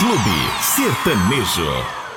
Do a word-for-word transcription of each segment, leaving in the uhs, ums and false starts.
Clube Sertanejo.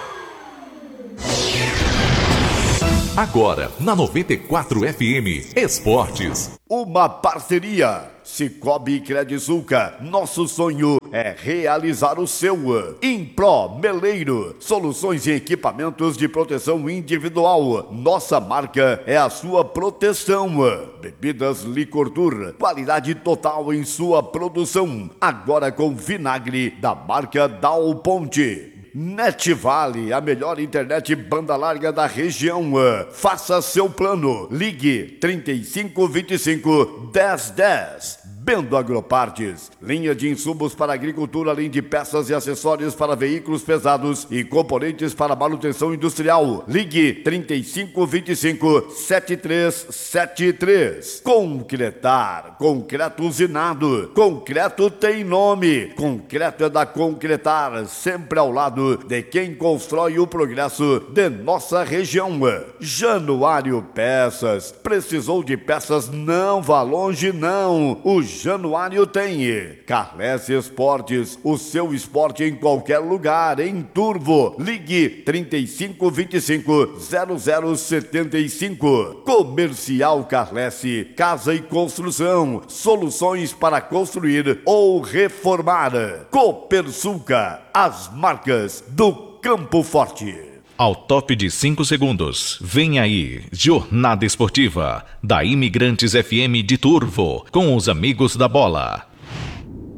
Agora, na noventa e quatro F M, Esportes. Uma parceria. Cicobi e Credisulca. Nosso sonho é realizar o seu. Impro Meleiro. Soluções e equipamentos de proteção individual. Nossa marca é a sua proteção. Bebidas Licor Tour. Qualidade total em sua produção. Agora com vinagre da marca Dal Ponte. NetVale, a melhor internet banda larga da região. Faça seu plano. Ligue trinta e cinco, vinte e cinco, dez, dez. Bendo Agropartes, linha de insumos para agricultura, além de peças e acessórios para veículos pesados e componentes para manutenção industrial. Ligue trinta e cinco, vinte e cinco, setenta e três setenta e três. Concretar, concreto usinado. Concreto tem nome. Concreto é da Concretar, sempre ao lado de quem constrói o progresso de nossa região. Januário Peças. Precisou de peças? Não vá longe, não. O Januário tem. Carles Esportes, o seu esporte em qualquer lugar, em Turvo. Ligue trinta e cinco, vinte e cinco, zero zero setenta e cinco. Comercial Carles, casa e construção, soluções para construir ou reformar. Copersuca, as marcas do Campo Forte. Ao top de cinco segundos, vem aí, Jornada Esportiva, da Imigrantes F M de Turvo, com os amigos da bola.